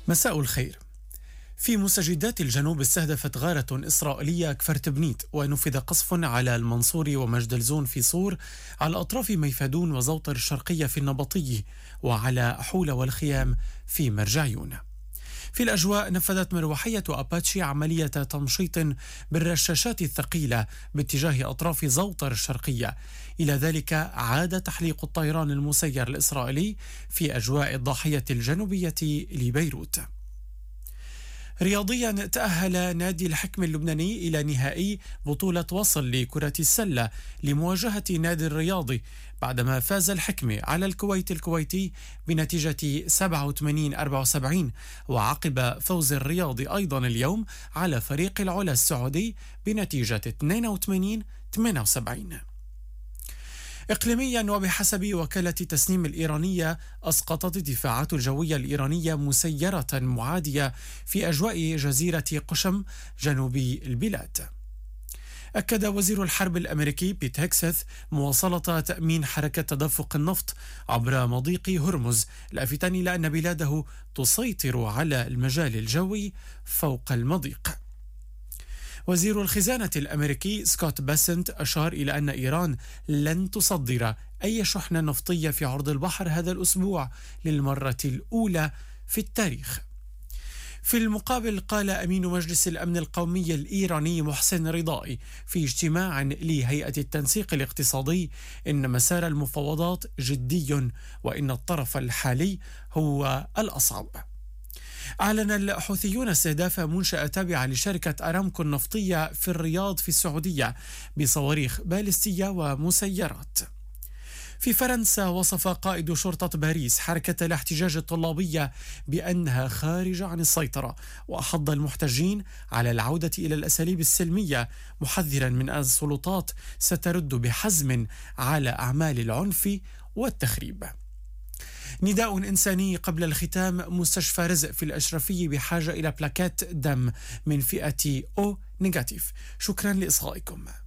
مساء الخير. في مستجدات الجنوب استهدفت غارة إسرائيلية كفرتبنيت ونفذ قصف على المنصور ومجدلزون في صور، على أطراف ميفادون وزوطر الشرقية في النبطي، وعلى حول والخيام في مرجعيون. في الأجواء نفذت مروحية أباتشي عملية تمشيط بالرشاشات الثقيلة باتجاه أطراف زوطر الشرقية. إلى ذلك عاد تحليق الطيران المسير الإسرائيلي في أجواء الضاحية الجنوبية لبيروت. رياضيا، تأهل نادي الحكم اللبناني إلى نهائي بطولة وصل لكرة السلة لمواجهة نادي الرياضي بعدما فاز الحكم على الكويتي بنتيجة 87-74، وعقب فوز الرياضي أيضا اليوم على فريق العلا السعودي بنتيجة 82-78. إقليميا، وبحسب وكالة تسنيم الإيرانية، أسقطت الدفاعات الجوية الإيرانية مسيرة معادية في أجواء جزيرة قشم جنوب البلاد. أكد وزير الحرب الأمريكي بيت هيكسث مواصلة تأمين حركة تدفق النفط عبر مضيق هرمز، لافتا إلى أن بلاده تسيطر على المجال الجوي فوق المضيق. وزير الخزانة الأمريكي سكوت باسنت أشار إلى أن إيران لن تصدر أي شحنة نفطية في عرض البحر هذا الأسبوع للمرة الأولى في التاريخ. في المقابل، قال أمين مجلس الأمن القومي الإيراني محسن رضائي في اجتماع لهيئة التنسيق الاقتصادي إن مسار المفاوضات جدي، وإن الطرف الحالي هو الأصعب. أعلن الحوثيون استهداف منشأة تابعة لشركة أرامكو النفطية في الرياض في السعودية بصواريخ باليستية ومسيرات. في فرنسا، وصف قائد شرطة باريس حركة الاحتجاج الطلابية بأنها خارجة عن السيطرة، وأحض المحتجين على العودة إلى الأساليب السلمية، محذرا من أن السلطات سترد بحزم على أعمال العنف والتخريب. نداء إنساني قبل الختام. مستشفى رزق في الأشرفية بحاجة إلى بلاكات دم من فئة أو نيجاتيف. شكرا لإصغائكم.